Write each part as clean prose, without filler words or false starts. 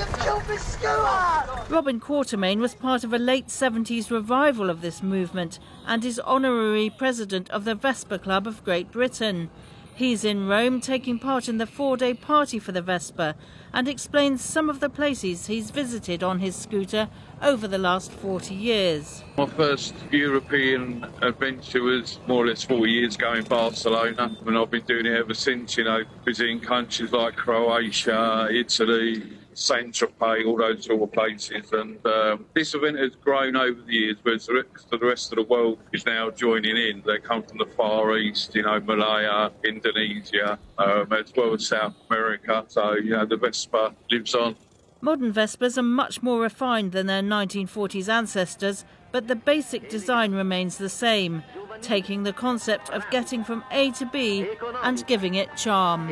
You've killed my scooter! Robin Quatermain was part of a late 70s revival of this movement and is honorary president of the Vespa Club of Great Britain. He's in Rome taking part in the 4-day party for the Vespa and explains some of the places he's visited on his scooter over the last 40 years. My first European adventure was more or less 4 years ago in Barcelona, and I've been doing it ever since, visiting countries like Croatia, Italy, Saint-Tropez, all those sort of places. And this event has grown over the years, whereas the rest of the world is now joining in. They come from the Far East, Malaya, Indonesia, as well as South America. So, the Vespa lives on. Modern Vespas are much more refined than their 1940s ancestors, but the basic design remains the same, taking the concept of getting from A to B and giving it charm.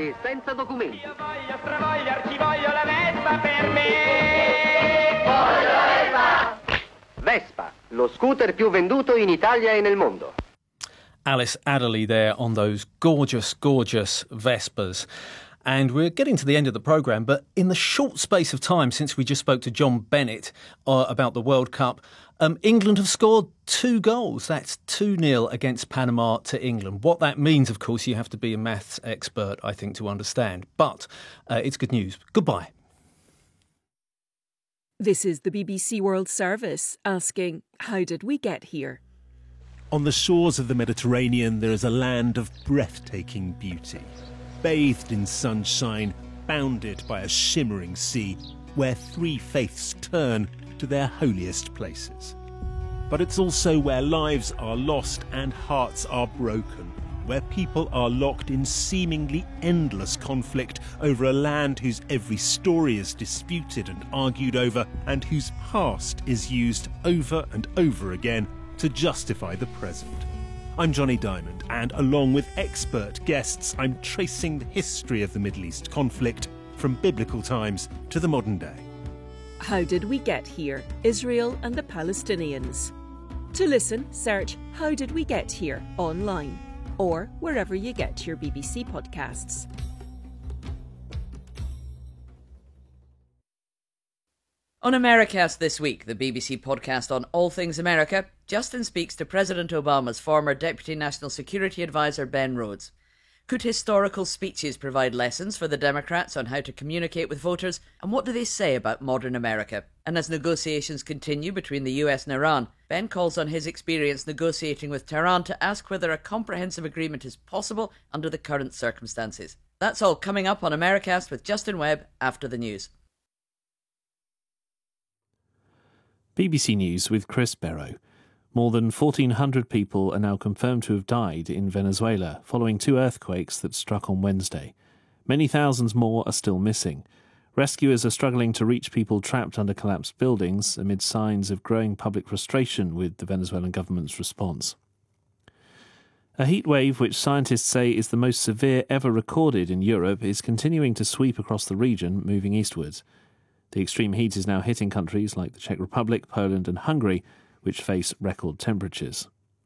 Vespa, lo scooter più venduto in Italia e nel mondo. Alice Adderley there on those gorgeous, gorgeous Vespas. And we're getting to the end of the programme, but in the short space of time since we just spoke to John Bennett about the World Cup, England have scored 2 goals. That's 2-0 against Panama to England. What that means, of course, you have to be a maths expert, I think, to understand. But it's good news. Goodbye. This is the BBC World Service asking, how did we get here? On the shores of the Mediterranean, there is a land of breathtaking beauty. Bathed in sunshine, bounded by a shimmering sea, where 3 faiths turn to their holiest places. But it's also where lives are lost and hearts are broken, where people are locked in seemingly endless conflict over a land whose every story is disputed and argued over, and whose past is used over and over again to justify the present. I'm Johnny Diamond, and along with expert guests, I'm tracing the history of the Middle East conflict from biblical times to the modern day. How did we get here? Israel and the Palestinians. To listen, search How Did We Get Here online or wherever you get your BBC podcasts. On Americast this week, the BBC podcast on all things America, Justin speaks to President Obama's former Deputy National Security Advisor Ben Rhodes. Could historical speeches provide lessons for the Democrats on how to communicate with voters, and what do they say about modern America? And as negotiations continue between the US and Iran, Ben calls on his experience negotiating with Tehran to ask whether a comprehensive agreement is possible under the current circumstances. That's all coming up on Americast with Justin Webb after the news. BBC News with Chris Barrow. More than 1,400 people are now confirmed to have died in Venezuela following 2 earthquakes that struck on Wednesday. Many thousands more are still missing. Rescuers are struggling to reach people trapped under collapsed buildings amid signs of growing public frustration with the Venezuelan government's response. A heat wave, which scientists say is the most severe ever recorded in Europe, is continuing to sweep across the region, moving eastwards. The extreme heat is now hitting countries like the Czech Republic, Poland and Hungary, which face record temperatures.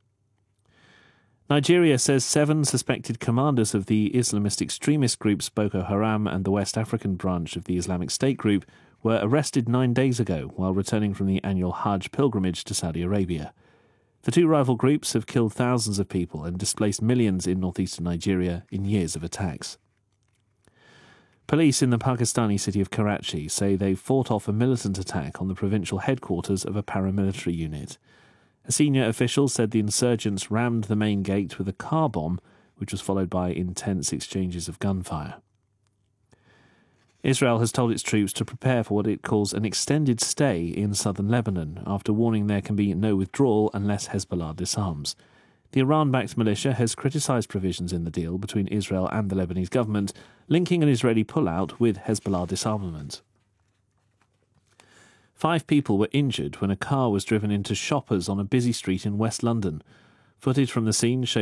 Nigeria says 7 suspected commanders of the Islamist extremist groups Boko Haram and the West African branch of the Islamic State group were arrested 9 days ago while returning from the annual Hajj pilgrimage to Saudi Arabia. The 2 rival groups have killed thousands of people and displaced millions in northeastern Nigeria in years of attacks. Police in the Pakistani city of Karachi say they fought off a militant attack on the provincial headquarters of a paramilitary unit. A senior official said the insurgents rammed the main gate with a car bomb, which was followed by intense exchanges of gunfire. Israel has told its troops to prepare for what it calls an extended stay in southern Lebanon, after warning there can be no withdrawal unless Hezbollah disarms. The Iran-backed militia has criticised provisions in the deal between Israel and the Lebanese government, linking an Israeli pullout with Hezbollah disarmament. 5 people were injured when a car was driven into shoppers on a busy street in West London. Footage from the scene showed